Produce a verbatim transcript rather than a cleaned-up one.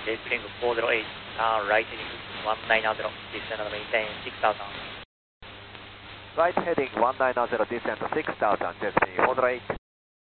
J-Spring four zero eight, uh, right heading one nine zero, descend and maintain six thousand. Right heading one nine zero, descend six thousand, J-Spring four zero eight.